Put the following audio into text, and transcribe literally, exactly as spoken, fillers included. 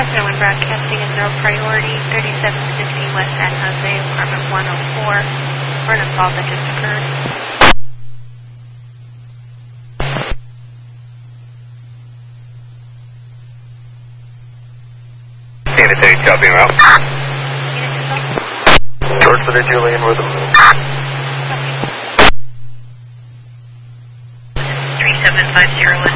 One broadcasting is no priority, thirty-seven fifty West San Jose, apartment one oh four, for an assault that just occurred. Unit thirty, copy route. George for the Julian with him. three seven five zero